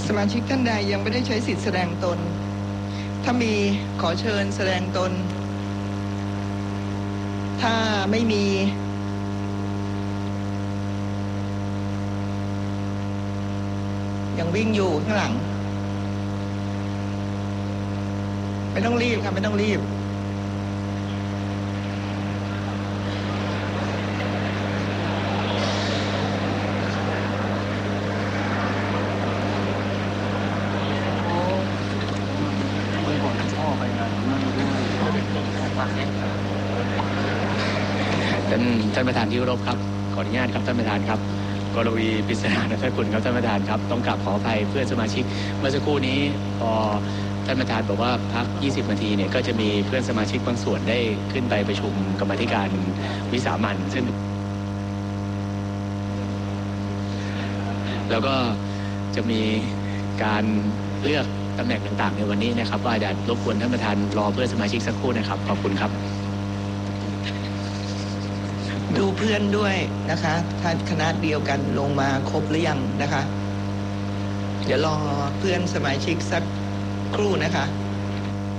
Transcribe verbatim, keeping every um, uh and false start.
สมาชิกท่านใดยังไม่ได้ใช้สิทธิแสดงตนถ้ามีขอเชิญแสดงตนถ้าไม่มียังวิ่งอยู่ข้างหลังไม่ต้องรีบค่ะไม่ต้องรีบท่านท่านประธานที่เคารพครับขออนุญาตครับท่านประธานครับกรวีปริศนานันทกุลครับท่านประธานครับต้องกราบขออภัยเพื่อนสมาชิกเมื่อสักครู่นี้พอท่านประธานบอกว่าพักยี่สิบนาทีเนี่ยก็จะมีเพื่อนสมาชิกบางส่วนได้ขึ้นไปประชุมกรรมาธิการวิสามัญซึ่งแล้วก็จะมีการเลือกตำแหน่งต่างๆในวันนี้นะครับว่าจะรบกวนท่านประธานรอเพื่อนสมาชิกสักครู่นะครับขอบคุณครับดูเพื่อนด้วยนะคะท่านคณะเดียวกันลงมาครบหรือยังนะคะเดี๋ยวรอเพื่อนสมาชิกสักครู่นะคะ